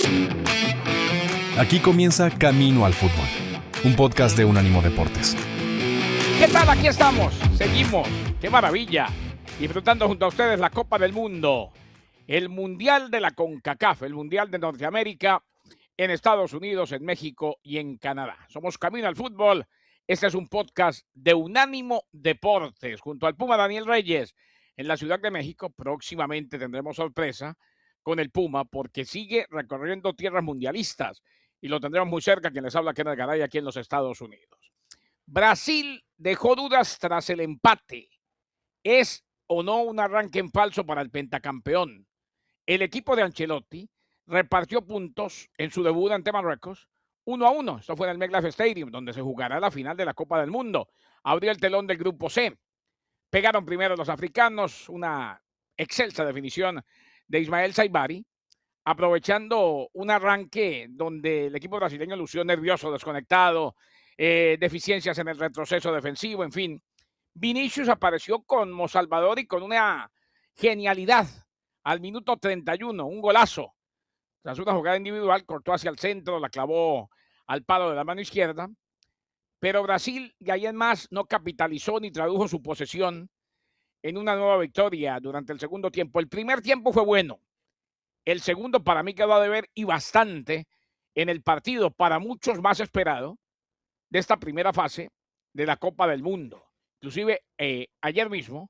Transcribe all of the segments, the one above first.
Aquí comienza Camino al Fútbol, un podcast de Unánimo Deportes. ¿Qué tal? Aquí estamos, seguimos, qué maravilla, disfrutando junto a ustedes la Copa del Mundo, el Mundial de la CONCACAF, el Mundial de Norteamérica, en Estados Unidos, en México y en Canadá. Somos Camino al Fútbol, este es un podcast de Unánimo Deportes, junto al Puma Daniel Reyes, en la Ciudad de México. Próximamente tendremos sorpresa con el Puma, porque sigue recorriendo tierras mundialistas, y lo tendremos muy cerca, quien les habla, Kenneth Garay, aquí en los Estados Unidos. Brasil dejó dudas tras el empate. ¿Es o no un arranque en falso para el pentacampeón? El equipo de Ancelotti repartió puntos en su debut ante Marruecos 1-1. Esto fue en el MetLife Stadium, donde se jugará la final de la Copa del Mundo. Abrió el telón del grupo C. Pegaron primero los africanos, una excelsa definición de Ismael Saibari, aprovechando un arranque donde el equipo brasileño lució nervioso, desconectado, deficiencias en el retroceso defensivo, en fin. Vinicius apareció como Salvador y con una genialidad al minuto 31, un golazo. Tras una jugada individual, cortó hacia el centro, la clavó al palo de la mano izquierda, pero Brasil, de ahí en más, no capitalizó ni tradujo su posesión en una nueva victoria durante el segundo tiempo. El primer tiempo fue bueno. El segundo para mí quedó a deber y bastante en el partido, para muchos más esperado, de esta primera fase de la Copa del Mundo. Inclusive ayer mismo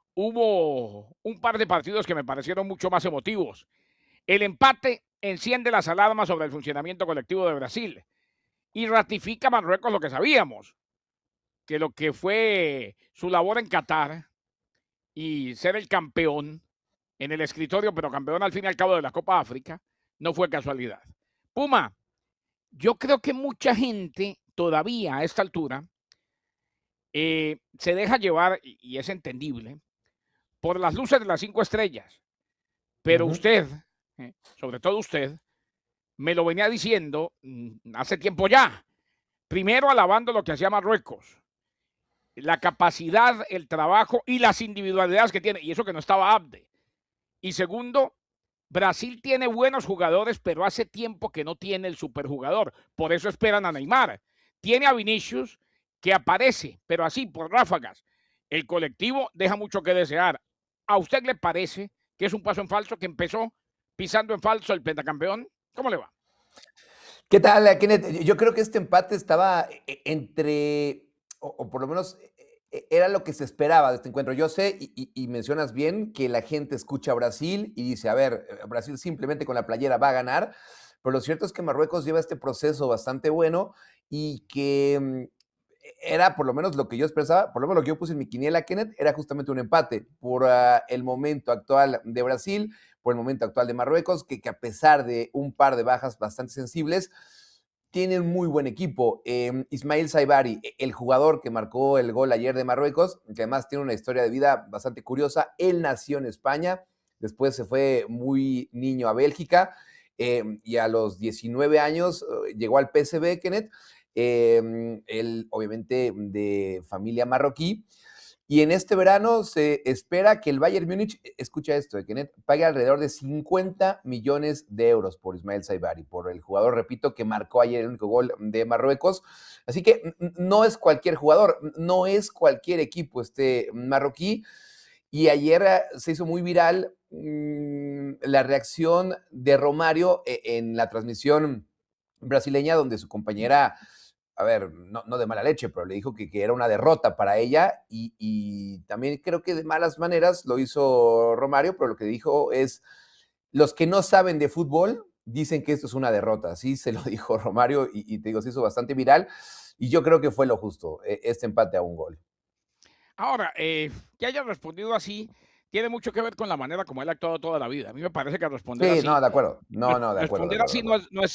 hubo un par de partidos que me parecieron mucho más emotivos. El empate enciende las alarmas sobre el funcionamiento colectivo de Brasil y ratifica a Marruecos lo que sabíamos, que lo que fue su labor en Qatar y ser el campeón en el escritorio, pero campeón al fin y al cabo de la Copa África, no fue casualidad. Puma, yo creo que mucha gente todavía a esta altura se deja llevar, y es entendible, por las luces de las 5 estrellas. Pero usted, sobre todo usted, me lo venía diciendo hace tiempo ya. Primero alabando lo que hacía Marruecos, la capacidad, el trabajo y las individualidades que tiene, y eso que no estaba Abde. Y segundo, Brasil tiene buenos jugadores, pero hace tiempo que no tiene el superjugador. Por eso esperan a Neymar. Tiene a Vinicius, que aparece, pero así, por ráfagas. El colectivo deja mucho que desear. ¿A usted le parece que es un paso en falso, que empezó pisando en falso el pentacampeón? ¿Cómo le va? ¿Qué tal, Kenneth? Yo creo que este empate estaba entre, o por lo menos era lo que se esperaba de este encuentro. Yo sé, y mencionas bien, que la gente escucha a Brasil y dice, a ver, Brasil simplemente con la playera va a ganar, pero lo cierto es que Marruecos lleva este proceso bastante bueno y que era por lo menos lo que yo expresaba, por lo menos lo que yo puse en mi quiniela, Kenneth, era justamente un empate por el momento actual de Brasil, por el momento actual de Marruecos, que a pesar de un par de bajas bastante sensibles, tienen muy buen equipo. Ismael Saibari, el jugador que marcó el gol ayer de Marruecos, que además tiene una historia de vida bastante curiosa. Él nació en España, después se fue muy niño a Bélgica y a los 19 años llegó al PSV, Kenneth. Él obviamente de familia marroquí. Y en este verano se espera que el Bayern Múnich, escucha esto, Kenneth, pague alrededor de 50 millones de euros por Ismael Saibari, por el jugador, repito, que marcó ayer el único gol de Marruecos. Así que no es cualquier jugador, no es cualquier equipo este marroquí. Y ayer se hizo muy viral la reacción de Romario en la transmisión brasileña, donde su compañera, a ver, no de mala leche, pero le dijo que era una derrota para ella y también creo que de malas maneras lo hizo Romario, pero lo que dijo es, los que no saben de fútbol dicen que esto es una derrota, así se lo dijo Romario y te digo, se hizo bastante viral y yo creo que fue lo justo, este empate a un gol. Ahora, que haya respondido así tiene mucho que ver con la manera como él ha actuado toda la vida. A mí me parece que responder Sí, así, no, de acuerdo, no, de acuerdo. responder así no